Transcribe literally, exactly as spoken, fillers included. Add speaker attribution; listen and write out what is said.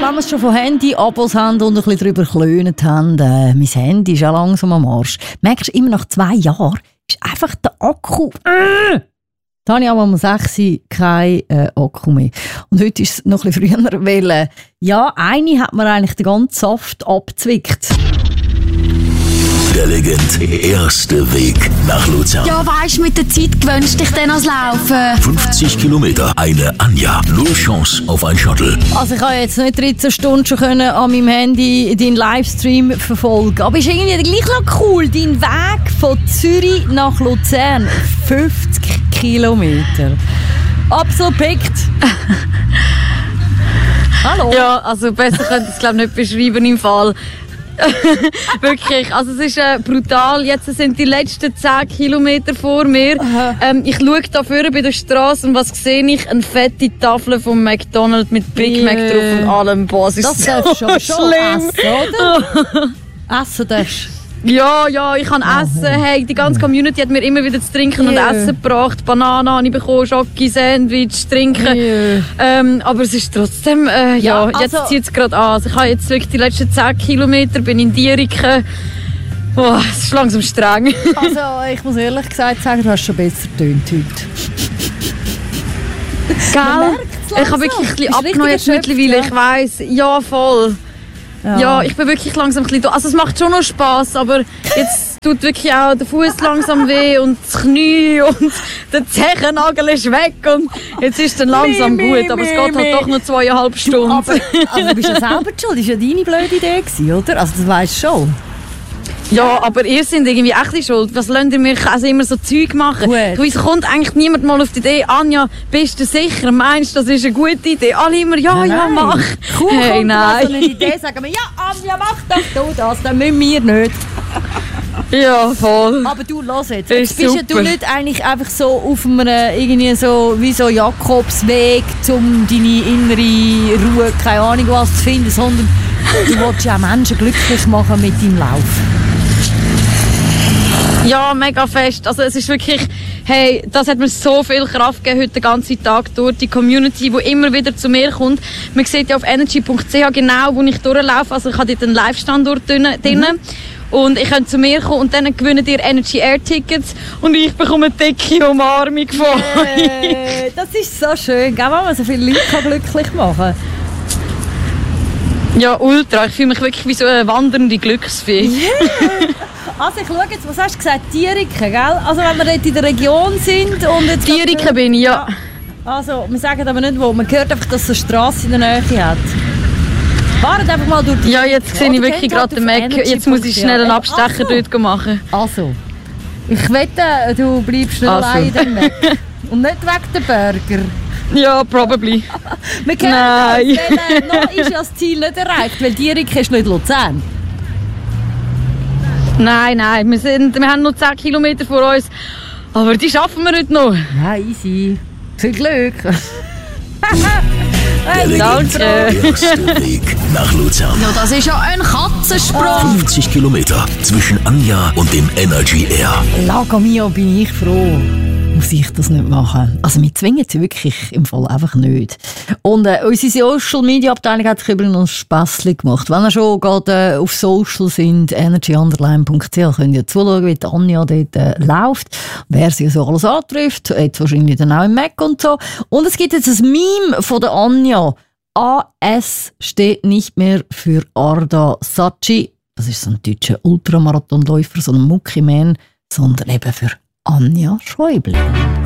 Speaker 1: wenn wir es schon von Handy-Abos haben und ein bisschen darüber klönen haben, äh, mein Handy ist auch langsam am Arsch. Merkst du, immer nach zwei Jahren ist einfach der Akku... Äh, da habe ich aber um sechs Uhr keinen äh, Akku mehr. Und heute ist es noch ein bisschen früher, weil äh, ja, eine hat mir eigentlich den ganzen Saft abgezwickt.
Speaker 2: Der Legend erste Weg nach Luzern.
Speaker 3: Ja, weisst, mit der Zeit gewöhnst dich dann ans Laufen.
Speaker 2: fünfzig Kilometer, eine Anja, null Chance auf ein Shuttle.
Speaker 1: Also ich habe jetzt nicht dreizehn Stunden schon können an meinem Handy deinen Livestream verfolgen, aber ist irgendwie gleich noch cool, dein Weg von Zürich nach Luzern, fünfzig Kilometer. Absolut pickt. Hallo.
Speaker 4: Ja, also besser könnte ich es glaube nicht beschreiben im Fall. Wirklich, also es ist äh, brutal. Jetzt sind die letzten zehn Kilometer vor mir. Ähm, ich schaue da vorne bei der Straße und was sehe ich? Eine fette Tafel vom McDonald's mit Big Mac
Speaker 1: Yeah.
Speaker 4: drauf und allem. Boah, es ist
Speaker 1: Das
Speaker 4: so
Speaker 1: darfst du schon, schon
Speaker 4: schlimm.
Speaker 1: essen, oder? Essen darfst du.
Speaker 4: Ja, ja, ich kann essen. Hey, die ganze Community hat mir immer wieder zu trinken und
Speaker 1: Yeah.
Speaker 4: Essen gebracht. Bananen habe ich bekommen, Schoki, Sandwich, trinken.
Speaker 1: Yeah.
Speaker 4: Ähm, aber es ist trotzdem, äh, ja,
Speaker 1: Ja,
Speaker 4: jetzt
Speaker 1: also-
Speaker 4: zieht es gerade an. Also ich habe jetzt wirklich die letzten zehn Kilometer, bin in Dieriken. Oh, es ist langsam streng.
Speaker 1: Also ich muss ehrlich gesagt sagen, du hast schon besser getönt heute.
Speaker 4: Gell?
Speaker 1: merkt's
Speaker 4: Ich habe
Speaker 1: langsam.
Speaker 4: wirklich ein bisschen
Speaker 1: Bist
Speaker 4: abgenommen jetzt
Speaker 1: richtig erschöpft,
Speaker 4: mittlerweile,
Speaker 1: ja?
Speaker 4: ich weiss. Ja, voll. Ja. ich bin wirklich langsam ein bisschen da. Also es macht schon noch Spass, aber jetzt tut wirklich auch der Fuß langsam weh und das Knie und der Zehennagel ist weg und jetzt ist dann langsam
Speaker 1: Mi, mi,
Speaker 4: gut, aber es
Speaker 1: mi,
Speaker 4: geht halt
Speaker 1: mi.
Speaker 4: doch noch zweieinhalb Stunden.
Speaker 1: Aber also, du bist ja selber schuld, das war ja deine blöde Idee, gewesen, oder? Also das weisst du schon.
Speaker 4: Ja, aber ihr seid irgendwie echt die schuld. Was lasst ihr mich also immer so Zeug machen?
Speaker 1: Gut.
Speaker 4: Wieso kommt eigentlich niemand mal auf die Idee, Anja, bist du sicher? Meinst du, das ist eine gute Idee? Alle immer, ja, ja, mach.
Speaker 1: Cool,
Speaker 4: Hey,
Speaker 1: kommt mal
Speaker 4: nein.
Speaker 1: so eine Idee, sagen wir, ja, Anja, mach doch du das, dann müssen wir nicht.
Speaker 4: Ja, voll.
Speaker 1: Aber du, lass jetzt,
Speaker 4: Das
Speaker 1: jetzt
Speaker 4: ist
Speaker 1: bist ja du
Speaker 4: super.
Speaker 1: nicht eigentlich einfach so auf einem, irgendwie so, wie so Jakobsweg, um deine innere Ruhe, keine Ahnung was zu finden, sondern du willst ja auch Menschen glücklich machen mit deinem Lauf.
Speaker 4: Ja, mega fest. Also es ist wirklich, hey, das hat mir so viel Kraft gegeben heute den ganzen Tag durch. Die Community, die immer wieder zu mir kommt. Man sieht ja auf energy punkt c h genau, wo ich durchlaufe. Also ich habe dort einen Live-Standort drin. Mhm. Und ich könnt zu mir kommen und dann gewinnt ihr Energy Air Tickets und ich bekomme eine dicke Umarmung von euch.
Speaker 1: Äh, das ist so schön, gell, wenn man so viele Leute kann glücklich machen kann.
Speaker 4: Ja, ultra. Ich fühle mich wirklich wie so eine wandernde Glücksfee.
Speaker 1: Also ich schaue jetzt, was hast du gesagt, Dieriken, gell? Also wenn wir dort in der Region sind und jetzt...
Speaker 4: Dieriken bin ich, ja.
Speaker 1: Also, wir sagen aber nicht wo, man hört einfach, dass es eine Strasse in der Nähe hat. Fahrt einfach mal durch die...
Speaker 4: Ja, jetzt sehe ich wirklich gerade den Mac. Jetzt muss ich schnell einen Abstecher
Speaker 1: so.
Speaker 4: dort machen.
Speaker 1: Also, ich wette, du bleibst schnell
Speaker 4: Also.
Speaker 1: allein in dem Mac. Und nicht wegen der Burger.
Speaker 4: Ja, probably.
Speaker 1: Wir kennen
Speaker 4: Nein.
Speaker 1: das, weil, äh, noch ist ja das Ziel nicht erreicht, weil Dieriken ist nicht Luzern.
Speaker 4: Nein, nein, wir, sind, wir haben noch zehn Kilometer vor uns. Aber die schaffen wir heute noch.
Speaker 1: Ja, easy. Viel Glück.
Speaker 2: Der Legend
Speaker 4: Danke.
Speaker 2: erste Weg nach Luzern.
Speaker 3: Ja, das ist ja ein Katzensprung.
Speaker 2: fünfzig Kilometer zwischen Anja und dem Energy Air.
Speaker 1: Lago mio, bin ich froh. Muss ich das nicht machen. Also wir zwingen es wirklich im Fall einfach nicht. Und äh, unsere Social Media Abteilung hat sich übrigens noch ein Späßchen gemacht. Wenn ihr schon gerade äh, auf Social sind, energy underline punkt c h, könnt ihr zuschauen, wie die Anja dort äh, läuft. Wer sie so alles antrifft, jetzt wahrscheinlich dann auch im Mac und so. Und es gibt jetzt ein Meme von der Anja. A S steht nicht mehr für Arda Saci. Das ist so ein deutscher Ultramarathonläufer, so ein Muckiman, sondern eben für Anja Schäuble.